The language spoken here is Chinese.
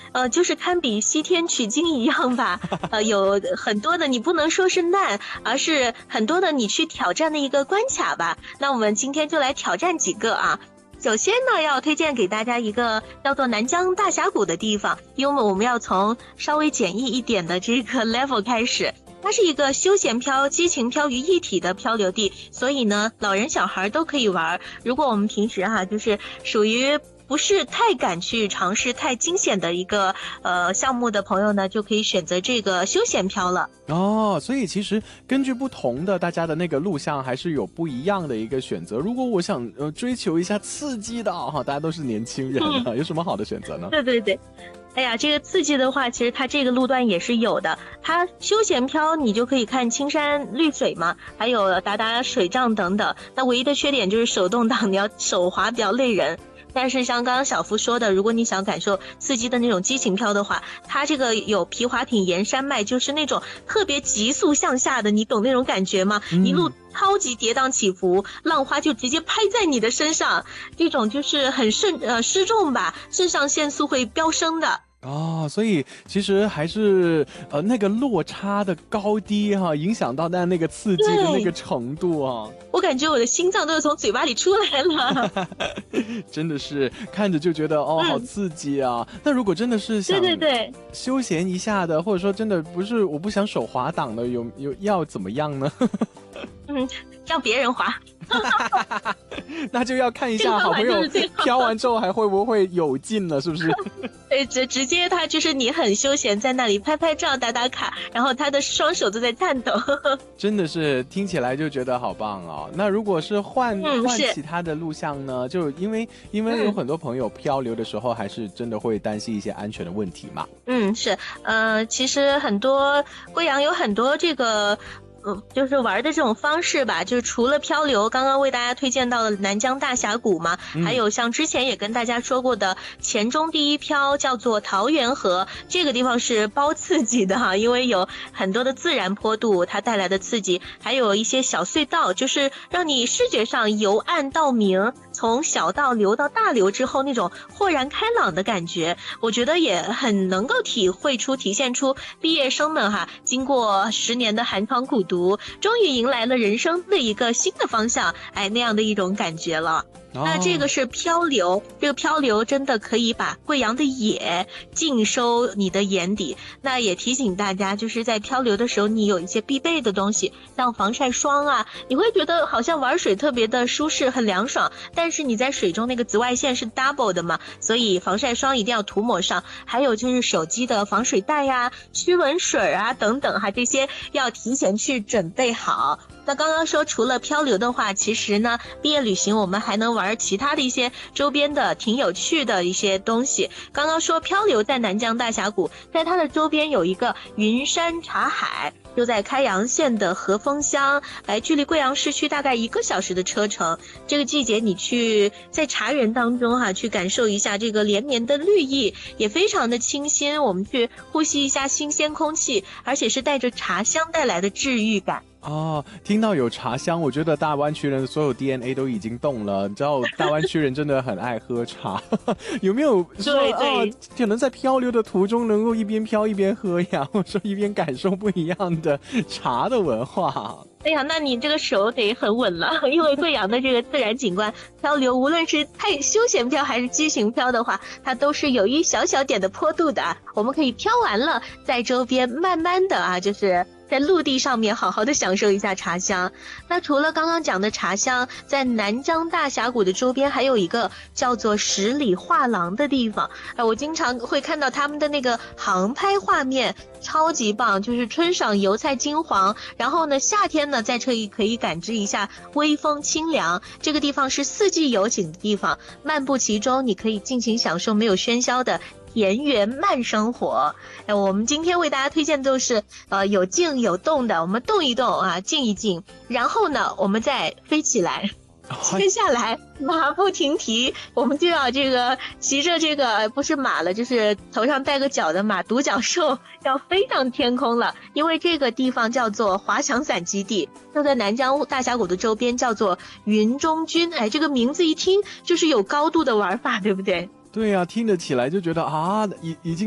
就是堪比西天取经一样吧。有很多的你不能说是难，而是很多的你去挑战的一个关卡吧。那我们今天就来挑战几个啊。首先呢，要推荐给大家一个叫做南疆大峡谷的地方，因为我们要从稍微简易一点的这个 level 开始。它是一个休闲漂、激情漂于一体的漂流地，所以呢，老人小孩都可以玩。如果我们平时就是属于不是太敢去尝试太惊险的一个项目的朋友呢，就可以选择这个休闲漂了。 哦，所以其实根据不同的大家的那个路向，还是有不一样的一个选择。如果我想追求一下刺激的大家都是年轻人有什么好的选择呢？ 对对对。哎呀，这个刺激的话，其实它这个路段也是有的。它休闲漂，你就可以看青山绿水嘛，还有打水仗等等。那唯一的缺点就是手动挡，你要手滑比较累人。但是像刚刚小福说的，如果你想感受刺激的那种激情漂的话，它这个有皮划艇沿山脉，就是那种特别急速向下的，你懂那种感觉吗？一路超级跌宕起伏，浪花就直接拍在你的身上，这种就是很失重吧，肾上腺素会飙升的。 所以其实还是那个落差的高低影响到那个刺激的那个程度我感觉我的心脏都是从嘴巴里出来了。 真的是看着就觉得好刺激啊。那如果真的是想休闲一下的，或者说真的不是我不想手滑档的，有要怎么样呢？ 让别人滑。 那就要看一下好朋友漂完之后还会不会有劲了，是不是？ 对，直接他就是你很休闲，在那里拍拍照打打卡，然后他的双手都在颤抖。 真的是听起来就觉得好棒哦。那如果是换其他的路向呢？就因为有很多朋友漂流的时候还是真的会担心一些安全的问题嘛。 是，其实很多贵阳有很多这个就是玩的这种方式吧，就是除了漂流，刚刚为大家推荐到的南疆大峡谷嘛，还有像之前也跟大家说过的黔中第一漂叫做桃源河，这个地方是包刺激的因为有很多的自然坡度，它带来的刺激，还有一些小隧道，就是让你视觉上由暗到明，从小道流到大流之后那种豁然开朗的感觉，我觉得也很能够体现出毕业生们经过10年的寒窗苦读，终于迎来了人生的一个新的方向，那样的一种感觉了。那这个是漂流，这个漂流真的可以把贵阳的野尽收你的眼底。那也提醒大家，就是在漂流的时候，你有一些必备的东西，像防晒霜你会觉得好像玩水特别的舒适，很凉爽，但是你在水中那个紫外线是 double 的嘛，所以防晒霜一定要涂抹上。还有就是手机的防水袋驱蚊水等等这些要提前去准备好。那刚刚说除了漂流的话，其实呢毕业旅行我们还能玩其他的一些周边的挺有趣的一些东西。刚刚说漂流在南疆大峡谷，在它的周边有一个云山茶海，就在开阳县的和风乡，距离贵阳市区大概1个小时的车程。这个季节你去在茶园当中去感受一下这个连绵的绿意，也非常的清新，我们去呼吸一下新鲜空气，而且是带着茶香带来的治愈感。 听到有茶香，我觉得大湾区人的所有 DNA 都已经动了。你知道大湾区人真的很爱喝茶。有没有说可能在漂流的途中能够一边漂一边喝呀，或者说一边感受不一样的茶的文化？ 哎呀，那你这个手得很稳了，因为贵阳的这个自然景观漂流，无论是太休闲漂还是激情漂的话，它都是有一小小点的坡度的我们可以漂完了，在周边慢慢的就是在陆地上面好好的享受一下茶香。那除了刚刚讲的茶香，在南疆大峡谷的周边还有一个叫做10里画廊的地方，我经常会看到他们的那个航拍画面，超级棒，就是春赏油菜金黄，然后呢夏天呢在这里可以感知一下微风清凉。这个地方是4季有景的地方，漫步其中你可以尽情享受没有喧嚣的田园慢生活。我们今天为大家推荐都是有静有动的，我们动一动静一静，然后呢我们再飞起来。接下来马不停蹄，我们就要这个骑着这个不是马了，就是头上带个角的马独角兽，要飞上天空了。因为这个地方叫做滑翔伞基地，就在南疆大峡谷的周边，叫做云中军。这个名字一听就是有高度的玩法，对不对？ 对听得起来就觉得已经